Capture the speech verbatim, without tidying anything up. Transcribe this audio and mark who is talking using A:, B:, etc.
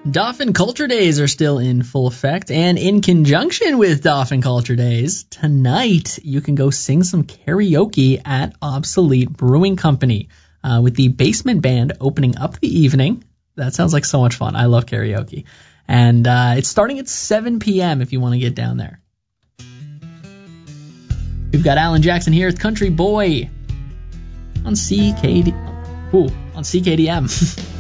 A: Dauphin Culture Days are still in full effect, and in conjunction with Dauphin Culture Days, tonight you can go sing some karaoke at Obsolete Brewing Company uh, with the Basement Band opening up the evening. That sounds like so much fun. I love karaoke. And uh, it's starting at seven p.m. if you want to get down there. We've got Alan Jackson here with Country Boy on C K D. Ooh, on C K D M.